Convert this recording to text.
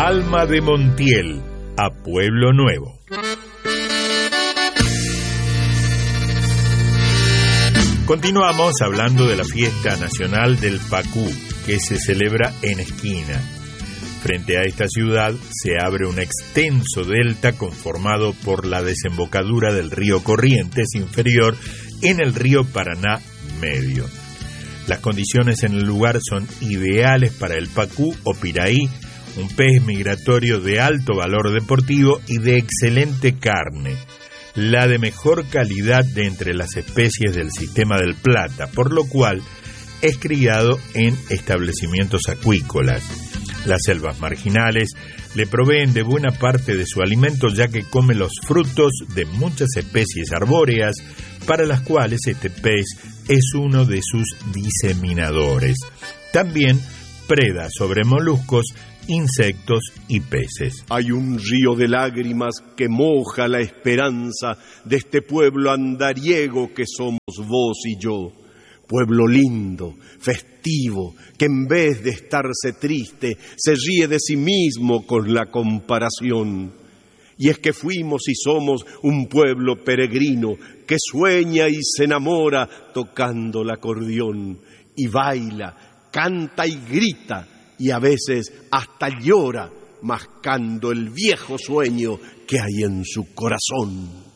Palma de Montiel a Pueblo Nuevo. Continuamos hablando de la fiesta nacional del Pacú, que se celebra en Esquina. Frente a esta ciudad se abre un extenso delta conformado por la desembocadura del río Corrientes inferior en el río Paraná medio. Las condiciones en el lugar son ideales para el pacú o piraí, un pez migratorio de alto valor deportivo y de excelente carne, la de mejor calidad de entre las especies del sistema del Plata, por lo cual es criado en establecimientos acuícolas. Las selvas marginales le proveen de buena parte de su alimento, ya que come los frutos de muchas especies arbóreas, para las cuales este pez es uno de sus diseminadores. También preda sobre moluscos, insectos y peces. Hay un río de lágrimas que moja la esperanza de este pueblo andariego que somos vos y yo. Pueblo lindo, festivo, que en vez de estarse triste, se ríe de sí mismo con la comparación. Y es que fuimos y somos un pueblo peregrino que sueña y se enamora tocando el acordeón, y baila, canta y grita, y a veces hasta llora, mascando el viejo sueño que hay en su corazón.